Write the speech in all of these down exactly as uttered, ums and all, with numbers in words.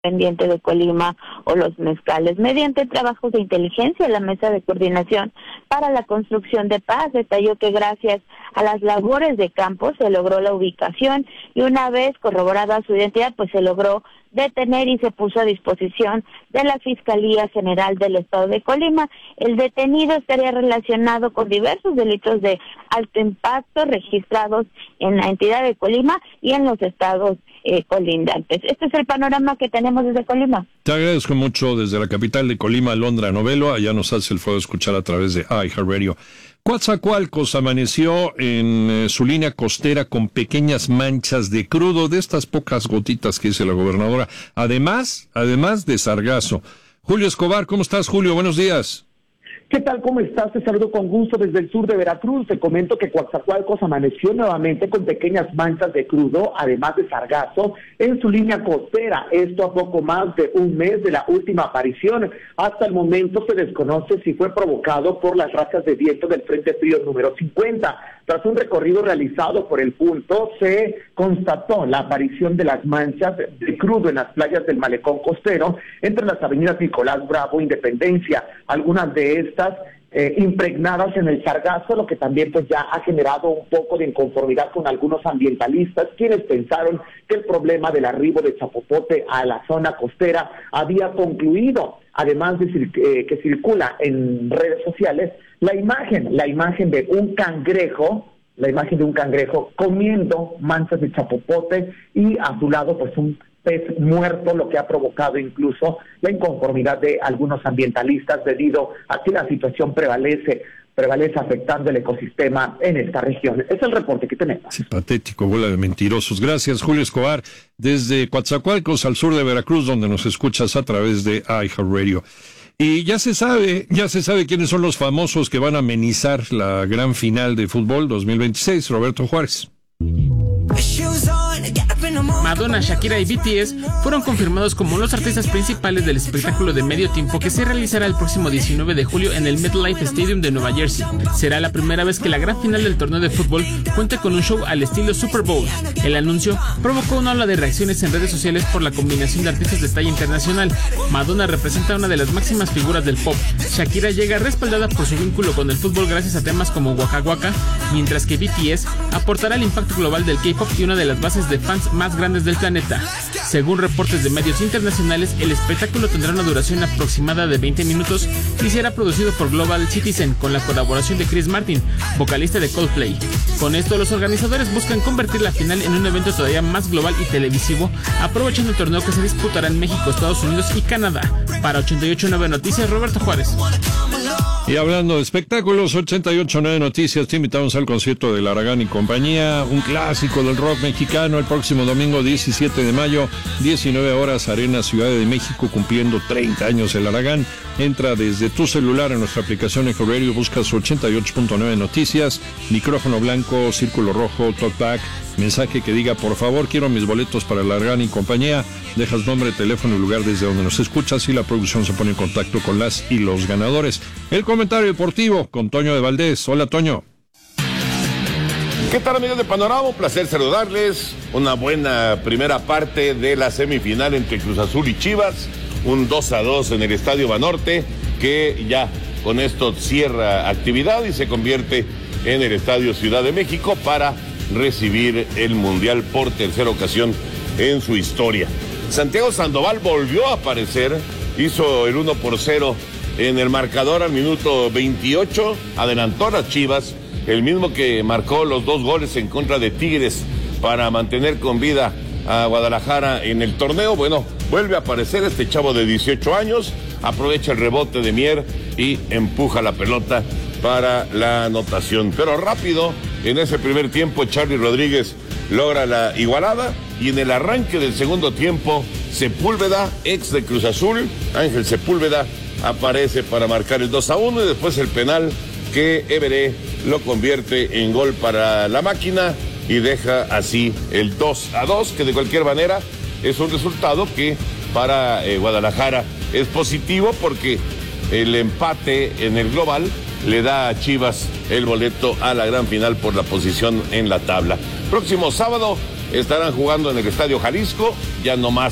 pendiente de Colima o los mezcales. Mediante trabajos de inteligencia, la Mesa de Coordinación para la Construcción de Paz detalló que gracias a las labores de campo se logró la ubicación y una vez corroborada su identidad, pues se logró detener y se puso a disposición de la Fiscalía General del Estado de Colima. El detenido estaría relacionado con diversos delitos de alto impacto registrados en la entidad de Colima y en los estados eh, colindantes. Este es el panorama que tenemos desde Colima. Te agradezco mucho desde la capital de Colima, Alondra Novelo. Allá nos hace el favor de escuchar a través de iHeartRadio. Coatzacoalcos amaneció en eh, su línea costera con pequeñas manchas de crudo, de estas pocas gotitas que dice la gobernadora, además, además de sargazo. Julio Escobar, ¿cómo estás, Julio? Buenos días. ¿Qué tal? ¿Cómo estás? Te saludo con gusto desde el sur de Veracruz. Te comento que Coatzacoalcos amaneció nuevamente con pequeñas manchas de crudo, además de sargazo, en su línea costera. Esto a poco más de un mes de la última aparición. Hasta el momento se desconoce si fue provocado por las rachas de viento del Frente Frío número cincuenta. Tras un recorrido realizado por el punto, se constató la aparición de las manchas de crudo en las playas del malecón costero, entre las avenidas Nicolás Bravo, Independencia. Algunas de estas Eh, impregnadas en el sargazo, lo que también pues ya ha generado un poco de inconformidad con algunos ambientalistas, quienes pensaron que el problema del arribo de chapopote a la zona costera había concluido, además de eh, que circula en redes sociales la imagen, la imagen de un cangrejo, la imagen de un cangrejo comiendo manchas de chapopote y a su lado pues un pez muerto, lo que ha provocado incluso la inconformidad de algunos ambientalistas debido a que la situación prevalece, prevalece afectando el ecosistema en esta región. Es el reporte que tenemos. Sí, patético, bola de mentirosos. Gracias, Julio Escobar, desde Coatzacoalcos al sur de Veracruz, donde nos escuchas a través de iHeartRadio. Y ya se sabe, ya se sabe quiénes son los famosos que van a amenizar la gran final de fútbol dos mil veintiséis, Roberto Juárez. Madonna, Shakira y B T S fueron confirmados como los artistas principales del espectáculo de medio tiempo que se realizará el próximo diecinueve de julio en el MetLife Stadium de Nueva Jersey. Será la primera vez que la gran final del torneo de fútbol cuente con un show al estilo Super Bowl. El anuncio provocó una ola de reacciones en redes sociales por la combinación de artistas de talla internacional. Madonna representa una de las máximas figuras del pop. Shakira llega respaldada por su vínculo con el fútbol gracias a temas como Waka Waka, mientras que B T S aportará el impacto global del K-pop y una de las bases de fans más grandes del planeta. Según reportes de medios internacionales, el espectáculo tendrá una duración aproximada de veinte minutos y será producido por Global Citizen con la colaboración de Chris Martin, vocalista de Coldplay. Con esto, los organizadores buscan convertir la final en un evento todavía más global y televisivo, aprovechando el torneo que se disputará en México, Estados Unidos y Canadá. Para ochenta y ocho punto nueve Noticias, Roberto Juárez. Y hablando de espectáculos, ochenta y ocho punto nueve Noticias, te invitamos al concierto de Aragán y compañía, un clásico del rock mexicano, el próximo domingo diecisiete de mayo, diecinueve horas, Arena Ciudad de México, cumpliendo treinta años el Aragán. Entra desde tu celular en nuestra aplicación iHeartRadio, buscas ochenta y ocho punto nueve Noticias, micrófono blanco, círculo rojo, talkback, mensaje que diga, por favor, quiero mis boletos para el Aragán y compañía, dejas nombre, teléfono y lugar desde donde nos escuchas y la producción se pone en contacto con las y los ganadores. El comentario deportivo con Toño de Valdés. Hola, Toño. ¿Qué tal, amigos de Panorama? Un placer saludarles. Una buena primera parte de la semifinal entre Cruz Azul y Chivas. Un dos a dos en el Estadio Banorte, que ya con esto cierra actividad y se convierte en el Estadio Ciudad de México para recibir el Mundial por tercera ocasión en su historia. Santiago Sandoval volvió a aparecer, hizo el uno por cero en el marcador al minuto veintiocho, adelantó a las Chivas, el mismo que marcó los dos goles en contra de Tigres para mantener con vida a Guadalajara en el torneo. Bueno, vuelve a aparecer este chavo de dieciocho años, aprovecha el rebote de Mier y empuja la pelota para la anotación. Pero rápido, en ese primer tiempo, Charly Rodríguez logra la igualada y en el arranque del segundo tiempo, Sepúlveda, ex de Cruz Azul, Ángel Sepúlveda, aparece para marcar el dos a uno y después el penal que Everé lo convierte en gol para la máquina y deja así el dos a dos, que de cualquier manera es un resultado que para eh, Guadalajara es positivo porque el empate en el global le da a Chivas el boleto a la gran final por la posición en la tabla. Próximo sábado estarán jugando en el Estadio Jalisco, ya no más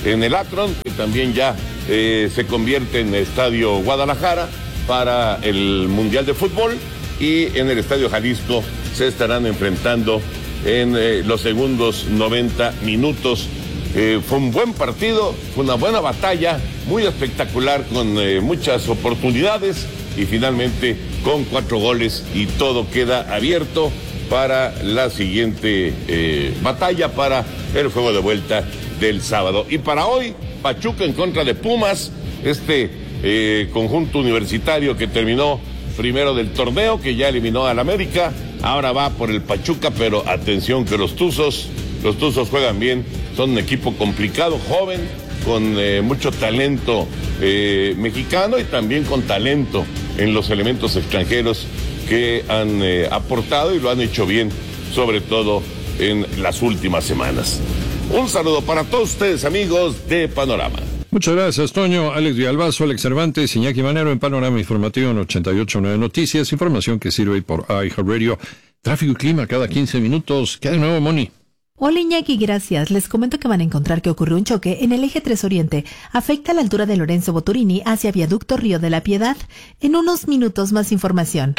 en el Akron, que también ya eh, se convierte en Estadio Guadalajara para el Mundial de Fútbol, y en el Estadio Jalisco se estarán enfrentando en eh, los segundos noventa minutos. Eh, fue un buen partido, fue una buena batalla, muy espectacular, con eh, muchas oportunidades, y finalmente con cuatro goles, y todo queda abierto para la siguiente eh, batalla, para el juego de vuelta del sábado. Y para hoy, Pachuca en contra de Pumas, este eh, conjunto universitario que terminó primero del torneo, que ya eliminó al América, ahora va por el Pachuca, pero atención que los Tuzos, los Tuzos juegan bien, son un equipo complicado, joven, con eh, mucho talento eh, mexicano, y también con talento en los elementos extranjeros que han eh, aportado y lo han hecho bien, sobre todo en las últimas semanas. Un saludo para todos ustedes, amigos de Panorama. Muchas gracias, Toño. Alex Villalbazo, Alex Cervantes, Iñaki Manero en Panorama Informativo en ochenta y ocho punto nueve Noticias. Información que sirve por iHeartRadio. Tráfico y clima cada quince minutos. ¿Qué hay de nuevo, Moni? Hola, Iñaki, gracias. Les comento que van a encontrar que ocurrió un choque en el eje tres Oriente. Afecta a la altura de Lorenzo Boturini hacia Viaducto Río de la Piedad. En unos minutos más información.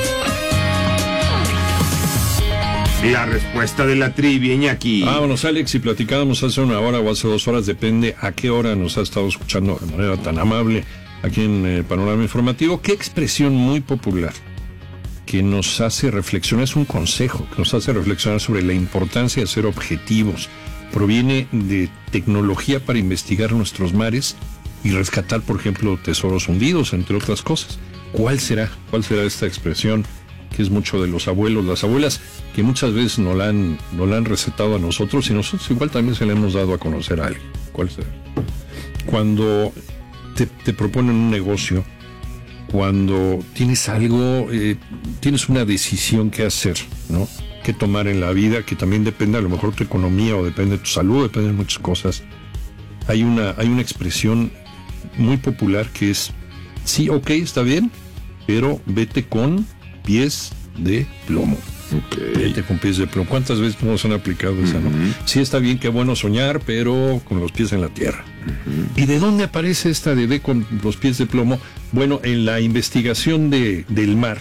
La respuesta de la trivia, Iñaki. Vámonos, Alex, y platicábamos hace una hora o hace dos horas, depende a qué hora nos ha estado escuchando de manera tan amable aquí en eh, Panorama Informativo. Qué expresión muy popular que nos hace reflexionar, es un consejo que nos hace reflexionar sobre la importancia de ser objetivos. Proviene de tecnología para investigar nuestros mares y rescatar, por ejemplo, tesoros hundidos, entre otras cosas. ¿Cuál será? ¿Cuál será esta expresión? Que es mucho de los abuelos, las abuelas, que muchas veces no la han, no la han recetado a nosotros, y nosotros igual también se la hemos dado a conocer a alguien. ¿Cuál será? Cuando te, te proponen un negocio, cuando tienes algo, eh, tienes una decisión que hacer, ¿no? Que tomar en la vida, que también depende a lo mejor de tu economía, o depende de tu salud, depende de muchas cosas. Hay una, hay una expresión muy popular que es, sí, ok, está bien, pero vete con pies de plomo. Okay. Vete con pies de plomo. ¿Cuántas veces nos han aplicado esa, uh-huh. no? Sí, está bien, qué bueno soñar, pero con los pies en la tierra. Uh-huh. ¿Y de dónde aparece esta de ve con los pies de plomo? Bueno, en la investigación de, del mar,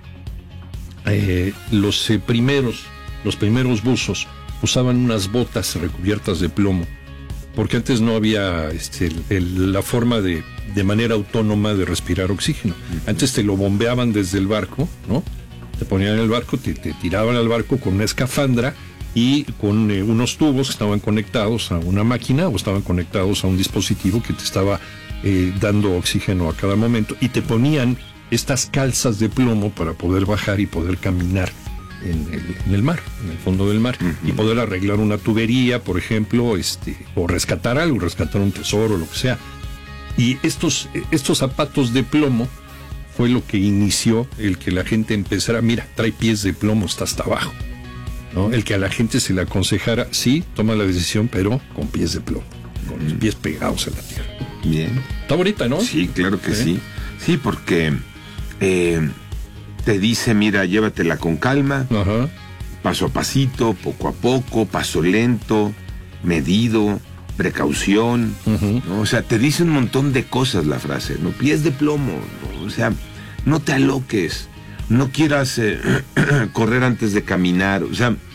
eh, los eh, primeros, los primeros buzos usaban unas botas recubiertas de plomo, porque antes no había este, el, el, la forma de, de manera autónoma de respirar oxígeno. Antes te lo bombeaban desde el barco, ¿no? Te ponían en el barco, te, te tiraban al barco con una escafandra y con eh, unos tubos que estaban conectados a una máquina o estaban conectados a un dispositivo que te estaba eh, dando oxígeno a cada momento, y te ponían estas calzas de plomo para poder bajar y poder caminar En el, en el mar, en el fondo del mar, uh-huh. y poder arreglar una tubería, por ejemplo, este, o rescatar algo, rescatar un tesoro, lo que sea. Y estos, estos zapatos de plomo fue lo que inició el que la gente empezara, mira, trae pies de plomo, está hasta abajo, ¿no? El que a la gente se le aconsejara, sí, toma la decisión, pero con pies de plomo, con uh-huh. los pies pegados a la tierra. Bien. Está bonita, ¿no? Sí, claro que ¿Eh? sí. Sí, porque eh, te dice, mira, llévatela con calma, Ajá. paso a pasito, poco a poco, paso lento, medido, precaución, uh-huh. ¿no? O sea, te dice un montón de cosas la frase, ¿no? Pies de plomo, ¿no? O sea, no te aloques, no quieras eh, correr antes de caminar, o sea,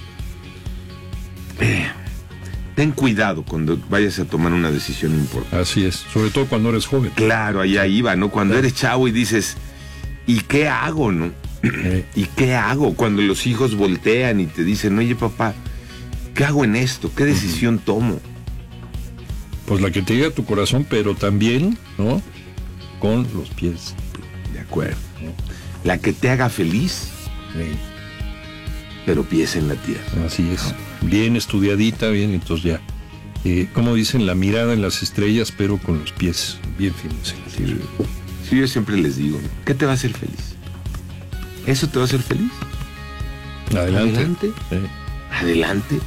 eh, ten cuidado cuando vayas a tomar una decisión importante. Así es, sobre todo cuando eres joven. Claro, allá iba, ¿no? Cuando claro. eres chavo y dices, ¿y qué hago, no? Eh. ¿Y qué hago? Cuando los hijos voltean y te dicen, oye, papá, ¿qué hago en esto? ¿Qué decisión uh-huh. tomo? Pues la que te diga tu corazón, pero también, ¿no? Con los pies. De acuerdo. ¿No? La que te haga feliz, sí. pero pies en la tierra. Así es. ¿No? Bien estudiadita, bien, entonces ya. Eh, como dicen, la mirada en las estrellas, pero con los pies bien firmes en la tierra. Sí. Sí, yo siempre les digo, ¿no? ¿Qué te va a hacer feliz? ¿Eso te va a hacer feliz? Adelante. Adelante. Sí. Adelante.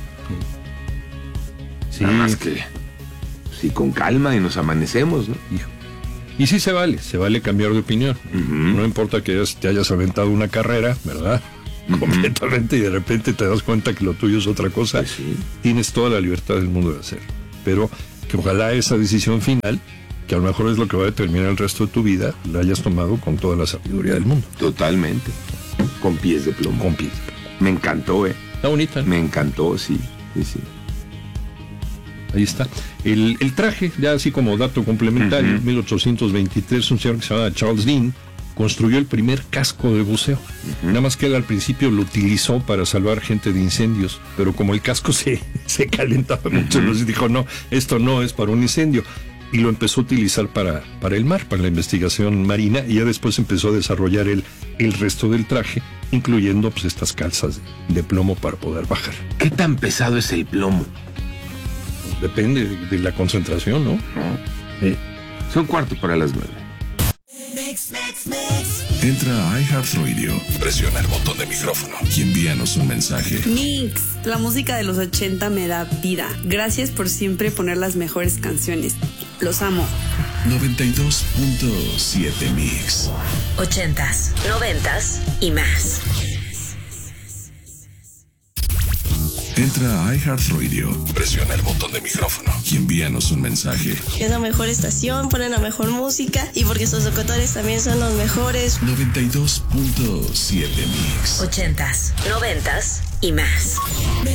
Sí. Nada más que, sí, con calma y nos amanecemos, ¿no? Hijo. Y sí se vale, se vale cambiar de opinión. Uh-huh. No importa que te hayas aventado una carrera, ¿verdad? Uh-huh. Completamente, y de repente te das cuenta que lo tuyo es otra cosa. Pues sí. Tienes toda la libertad del mundo de hacer. Pero que ojalá esa decisión final, que a lo mejor es lo que va a determinar el resto de tu vida, la hayas tomado con toda la sabiduría del mundo. Totalmente. Con pies de plomo. Con pies de plomo. Me encantó, ¿eh? Está bonita, ¿no? Me encantó, sí. Sí, sí. Ahí está. El, el traje, ya así como dato complementario, en uh-huh. mil ochocientos veintitrés, un señor que se llama Charles Dean construyó el primer casco de buceo. Uh-huh. Nada más que él al principio lo utilizó para salvar gente de incendios, pero como el casco se, se calentaba uh-huh. mucho, entonces dijo, no, esto no es para un incendio. Y lo empezó a utilizar para, para el mar, para la investigación marina, y ya después empezó a desarrollar el, el resto del traje, incluyendo pues estas calzas de, de plomo para poder bajar. ¿Qué tan pesado es el plomo? Depende de, de la concentración, ¿no? ¿No? Sí. Son cuarto para las nueve. Mix, mix, mix. Entra a iHeartRadio, presiona el botón de micrófono y envíanos un mensaje. Mix, la música de los ochenta me da vida. Gracias por siempre poner las mejores canciones. Los amo. noventa y dos punto siete Mix. Ochentas, noventas y más. Entra a iHeartRadio, presiona el botón de micrófono y envíanos un mensaje. Es la mejor estación, ponen la mejor música y porque sus locutores también son los mejores. noventa y dos punto siete Mix. Ochentas, noventas y más.